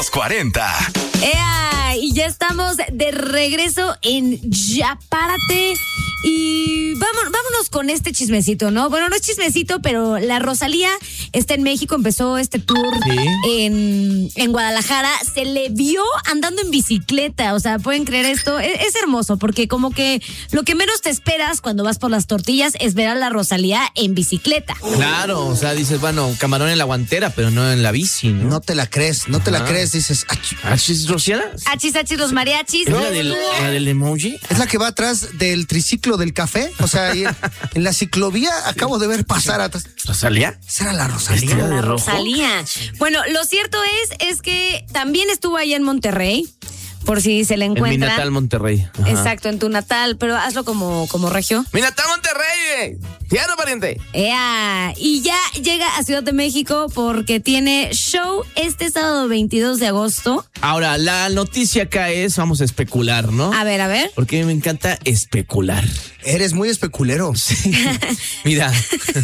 40. ¡Ea! Y ya estamos de regreso en Ya Párate. Y vámonos con este chismecito, ¿no? Bueno, no es chismecito, pero la Rosalía está en México, empezó este tour en Guadalajara. Se le vio andando en bicicleta, o sea, ¿pueden creer esto? Es hermoso, porque como que lo que menos te esperas cuando vas por las tortillas es ver a la Rosalía en bicicleta. Claro, o sea, dices, bueno, camarón en la guantera, pero no en la bici, ¿no? No te la crees, dices... ¿Achis, Rociana? Achis, los mariachis. ¿Es la del emoji? Es la que va atrás del triciclo del café, o sea, en la ciclovía acabo de ver pasar atrás. ¿Rosalía? ¿Será la Rosalía? ¿De rojo? Rosalía. Bueno, lo cierto es que también estuvo allá en Monterrey, por si se le encuentra. En mi natal Monterrey. Ajá. Exacto, en tu natal, pero hazlo como regio. ¡Mi natal Monterrey! ¡Fierro, pariente! ¡Ea! Y ya llega a Ciudad de México porque tiene show este sábado 22 de agosto. Ahora, la noticia acá es, vamos a especular, ¿no? A ver. Porque a mí me encanta especular. Eres muy especulero. Sí. Mira,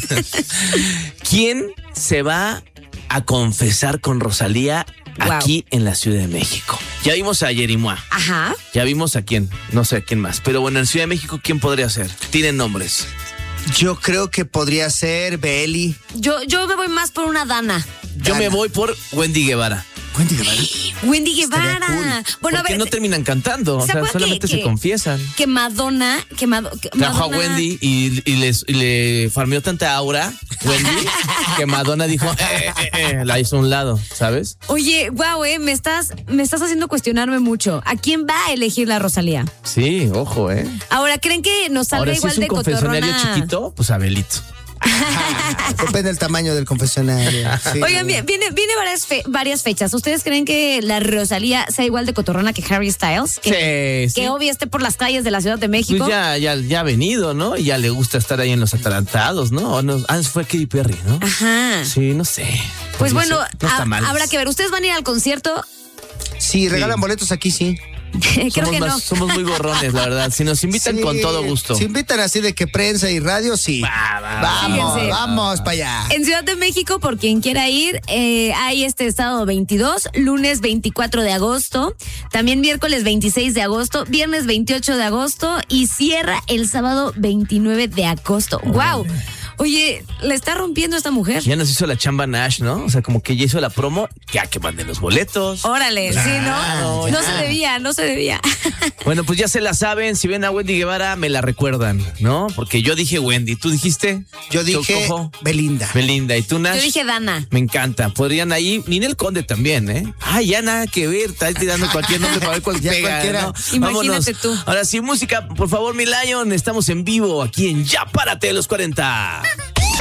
¿quién se va a confesar con Rosalía aquí en la Ciudad de México? Ya vimos a Yerimoa. Ajá. Ya vimos a quién, no sé a quién más. Pero bueno, en Ciudad de México, ¿quién podría ser? Tienen nombres. Yo creo que podría ser Beli. Yo me voy más por una Dana. Yo me voy por Wendy Guevara. Wendy Guevara. Cool. Bueno, a Porque ver, no terminan cantando, o sea, solamente se confiesan. Que Madonna. Trajo a Wendy y le farmeó tanta aura, Wendy, que Madonna dijo, la hizo a un lado, ¿sabes? Oye, guau, me estás haciendo cuestionarme mucho. ¿A quién va a elegir la Rosalía? Sí, ojo, Ahora, ¿creen que nos salga Ahora, igual si es de un confesionario cotorrona? chiquito, pues Abelito. Depende del tamaño del confesionario. Sí. Oigan, viene varias fechas. ¿Ustedes creen que la Rosalía sea igual de cotorrona que Harry Styles? Sí. Que obvio esté por las calles de la Ciudad de México. Pues ya ha venido, ¿no? Y ya le gusta estar ahí en los atarantados, ¿no? ¿O no? Fue Katy Perry, ¿no? Ajá. Sí, no sé. Pues No bueno, sé. No está mal. habrá que ver. ¿Ustedes van a ir al concierto? Sí, regalan boletos aquí, sí. Creo que no. Somos muy gorrones, la verdad. Si nos invitan, Sí, con todo gusto. Si invitan así de que prensa y radio, sí. Fíjense. Vamos para allá. En Ciudad de México, por quien quiera ir, hay este sábado 22, lunes 24 de agosto, también miércoles 26 de agosto, viernes 28 de agosto y cierra el sábado 29 de agosto. ¡Wow! Oye, la está rompiendo esta mujer. Ya nos hizo la chamba Nash, ¿no? O sea, como que ya hizo la promo, ya que manden los boletos. Órale, sí, ¿no? No se debía. Bueno, pues ya se la saben. Si ven a Wendy Guevara, me la recuerdan, ¿no? Porque yo dije Wendy. ¿Tú dijiste? Yo dije Cojo. Belinda. Belinda. ¿Y tú, Nash? Yo dije Dana. Me encanta. Podrían ahí, Ninel Conde también, ¿eh? Ay, ya nada que ver. Está tirando cualquier nombre para ver cuál Ya pega, cualquiera. ¿no? Imagínate Vámonos. tú. Ahora sí, música, por favor, mi Lion. Estamos en vivo aquí en Ya Párate los 40.